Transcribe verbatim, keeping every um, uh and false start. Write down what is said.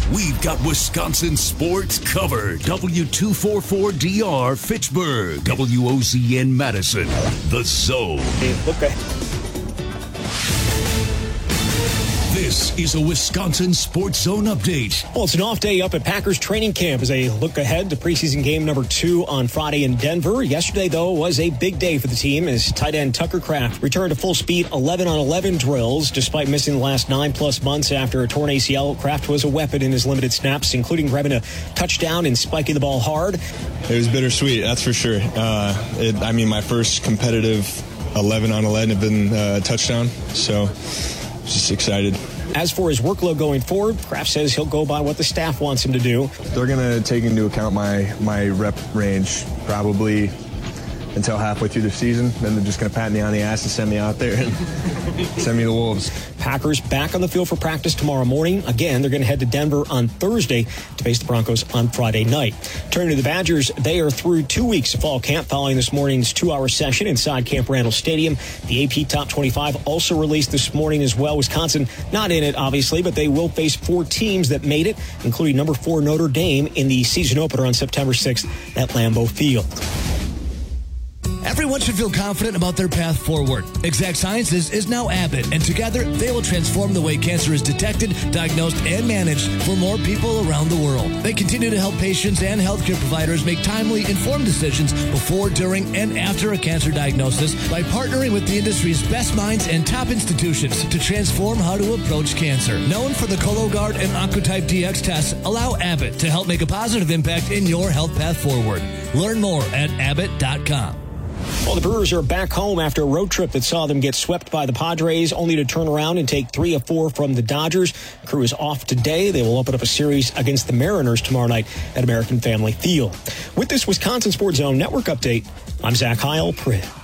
We've got Wisconsin sports covered. W two forty-four D R Fitchburg. W O Z N Madison. The Zone. Okay. This is a Wisconsin Sports Zone update. Well, it's an off day up at Packers training camp as they look ahead to preseason game number two on Friday in Denver. Yesterday, though, was a big day for the team as tight end Tucker Kraft returned to full speed eleven on eleven drills. Despite missing the last nine plus months after a torn A C L, Kraft was a weapon in his limited snaps, including grabbing a touchdown and spiking the ball hard. It was bittersweet, that's for sure. Uh, it, I mean, my first competitive eleven on eleven had been uh, a touchdown, so just excited. As for his workload going forward, Kraft says he'll go by what the staff wants him to do. They're going to take into account my, my rep range probably until halfway through the season. Then they're just going to pat me on the ass and send me out there and send me to the Wolves. Packers back on the field for practice tomorrow morning. Again, they're going to head to Denver on Thursday to face the Broncos on Friday night. Turning to the Badgers, they are through two weeks of fall camp following this morning's two-hour session inside Camp Randall Stadium. The A P Top twenty-five also released this morning as well. Wisconsin not in it, obviously, but they will face four teams that made it, including number four Notre Dame in the season opener on September sixth at Lambeau Field. Everyone should feel confident about their path forward. Exact Sciences is now Abbott, and together they will transform the way cancer is detected, diagnosed, and managed for more people around the world. They continue to help patients and healthcare providers make timely, informed decisions before, during, and after a cancer diagnosis by partnering with the industry's best minds and top institutions to transform how to approach cancer. Known for the Cologuard and Oncotype D X tests, allow Abbott to help make a positive impact in your health path forward. Learn more at abbott dot com. Well, the Brewers are back home after a road trip that saw them get swept by the Padres, only to turn around and take three of four from the Dodgers. The crew is off today. They will open up a series against the Mariners tomorrow night at American Family Field. With this Wisconsin Sports Zone Network update, I'm Zach Heil.